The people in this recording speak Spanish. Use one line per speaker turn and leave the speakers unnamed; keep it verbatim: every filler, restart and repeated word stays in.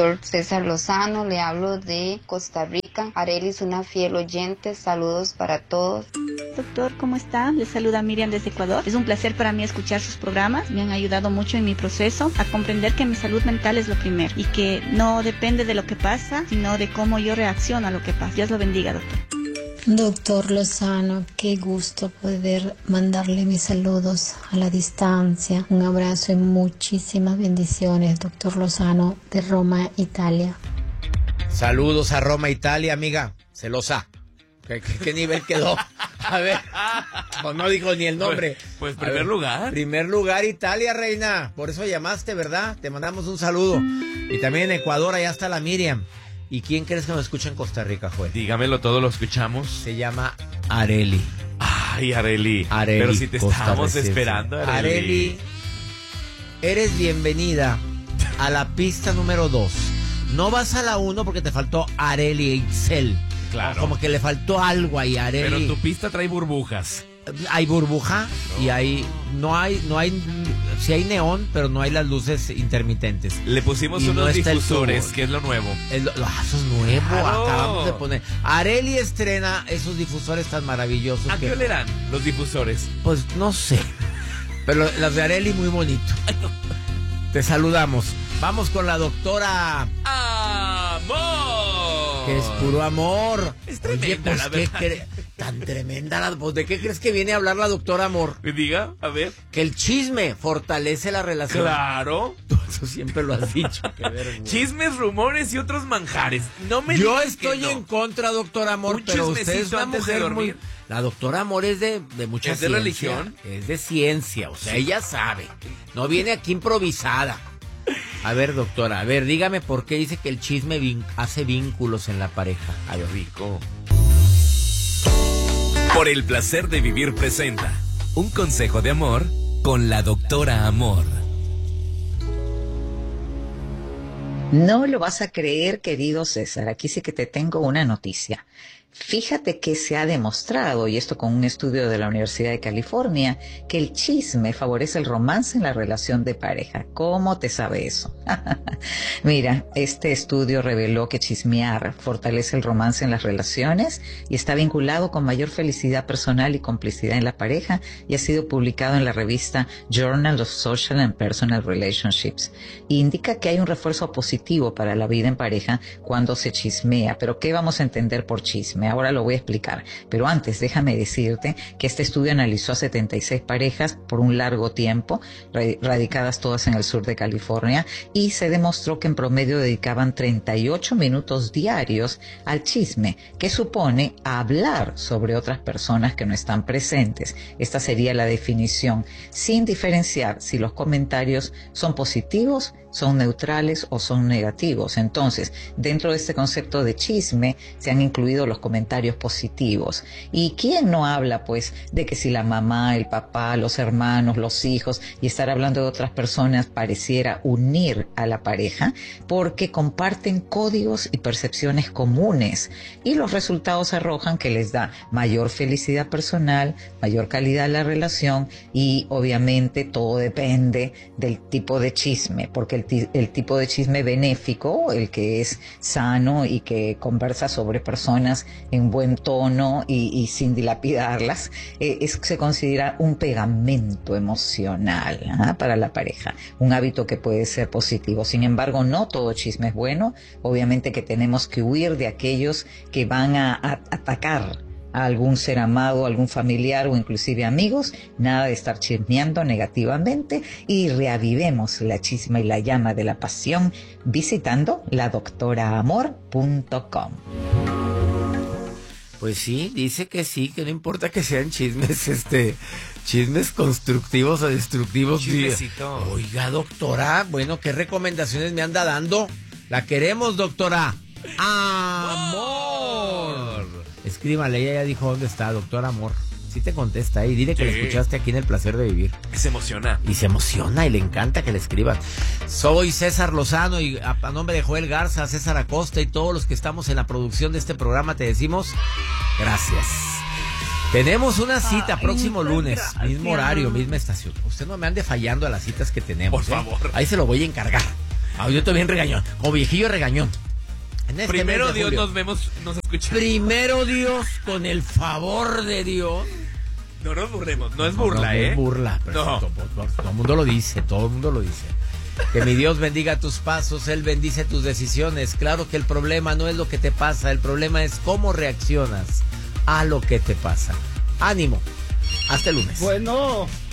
doctor César Lozano, le hablo de Costa Rica. Arely es una fiel oyente, saludos para todos.
Doctor, ¿cómo está? Les saluda Miriam desde Ecuador. Es un placer para mí escuchar sus programas. Me han ayudado mucho en mi proceso a comprender que mi salud mental es lo primero y que no depende de lo que pasa, sino de cómo yo reacciono a lo que pasa. Dios lo bendiga, doctor.
Doctor Lozano, qué gusto poder mandarle mis saludos a la distancia. Un abrazo y muchísimas bendiciones, doctor Lozano, de Roma, Italia.
Saludos a Roma, Italia, amiga. Celosa. ¿Qué, qué, qué nivel quedó? A ver, pues no dijo ni el nombre.
Pues, pues primer ver, lugar.
Primer lugar, Italia, reina. Por eso llamaste, ¿verdad? Te mandamos un saludo. Y también en Ecuador, allá está la Miriam. ¿Y quién crees que nos escucha en Costa Rica, Joel?
Dígamelo, todos lo escuchamos.
Se llama Arely.
Ay, Arely.
Arely,
pero si te estábamos esperando, Arely.
Arely, eres bienvenida a la pista número dos. No vas a la uno porque te faltó Arely Itzel.
Claro.
Como que le faltó algo ahí, Arely.
Pero tu pista trae burbujas.
Hay burbuja no. y hay no hay no hay sí hay neón, pero no hay las luces intermitentes.
Le pusimos y unos no difusores, que es lo nuevo.
Es lo, ah, eso es nuevo,
claro.
Acabamos de poner. Arely estrena esos difusores tan maravillosos.
¿A
que,
qué olerán los difusores?
Pues no sé, pero las de Arely muy bonito. Te saludamos. Vamos con la doctora
Amor.
Que es puro amor.
Es tremenda.
Oye, pues,
la
¿qué cre- tan tremenda la voz? ¿De qué crees que viene a hablar la doctora Amor?
Me diga, a ver.
Que el chisme fortalece la relación.
Claro.
Tú eso siempre lo has dicho.
Chismes, rumores y otros manjares. No me
Yo
digas
estoy
que no.
en contra, doctora Amor,
Un
pero usted es una
antes
mujer
de dormir.
muy... La doctora Amor es de, de mucha
¿Es de
ciencia.
religión?
Es de ciencia, o sea, ella sabe. No viene aquí improvisada. A ver, doctora, a ver, dígame por qué dice que el chisme vin- hace vínculos en la pareja.
Ay, rico.
Por el placer de vivir presenta un consejo de amor con la doctora Amor.
No lo vas a creer, querido César. Aquí sí que te tengo una noticia. Fíjate que se ha demostrado, y esto con un estudio de la Universidad de California, que el chisme favorece el romance en la relación de pareja. ¿Cómo te sabe eso? Mira, este estudio reveló que chismear fortalece el romance en las relaciones y está vinculado con mayor felicidad personal y complicidad en la pareja, y ha sido publicado en la revista Journal of Social and Personal Relationships. Y indica que hay un refuerzo positivo para la vida en pareja cuando se chismea. Pero ¿qué vamos a entender por chisme? Ahora lo voy a explicar, pero antes déjame decirte que este estudio analizó a setenta y seis parejas por un largo tiempo, radicadas todas en el sur de California, y se demostró que en promedio dedicaban treinta y ocho minutos diarios al chisme, que supone hablar sobre otras personas que no están presentes. Esta sería la definición, sin diferenciar si los comentarios son positivos, son neutrales o son negativos. Entonces, dentro de este concepto de chisme se han incluido los comentarios positivos. ¿Y quién no habla, pues, de que si la mamá, el papá, los hermanos, los hijos, y estar hablando de otras personas pareciera unir a la pareja? Porque comparten códigos y percepciones comunes, y los resultados arrojan que les da mayor felicidad personal, mayor calidad en la relación, y obviamente todo depende del tipo de chisme, porque el el tipo de chisme benéfico, el que es sano y que conversa sobre personas en buen tono y, y sin dilapidarlas, eh, es, se considera un pegamento emocional, ¿ah? para la pareja, un hábito que puede ser positivo. Sin embargo, no todo chisme es bueno. Obviamente que tenemos que huir de aquellos que van a, a atacar a algún ser amado, algún familiar o inclusive amigos. Nada de estar chismeando negativamente, y reavivemos la chisma y la llama de la pasión visitando la doctora amor punto com.
Pues sí, dice que sí, que no importa que sean chismes, este, chismes constructivos o destructivos.
Chismecito.
Oiga, doctora, bueno, ¿qué recomendaciones me anda dando? La queremos, doctora. ¡Amor! Escríbale, ella ya dijo dónde está, doctora Amor. Sí te contesta ahí, dile que
Sí.
la escuchaste aquí en El Placer de Vivir.
Se emociona.
Y se emociona y le encanta que le escriban. Soy César Lozano y a, a nombre de Joel Garza, César Acosta y todos los que estamos en la producción de este programa te decimos gracias. Tenemos una cita
Ay,
próximo lunes,
gracias.
mismo horario, misma estación. Usted no me ande fallando a las citas que tenemos.
Por
¿eh?
favor.
Ahí se lo voy a encargar. Ah, yo estoy bien regañón, como viejillo regañón. En este
Primero
mes de
Dios,
julio.
nos vemos, nos escuchamos.
Primero Dios, con el favor de Dios.
No nos burlemos, no es burla,
no, no,
¿eh?
No es burla, pero
No.
todo, todo- todo el mundo lo dice, todo el mundo lo dice. Que mi Dios bendiga tus pasos, Él bendice tus decisiones. Claro que el problema no es lo que te pasa, el problema es cómo reaccionas a lo que te pasa. Ánimo, hasta el lunes.
Bueno.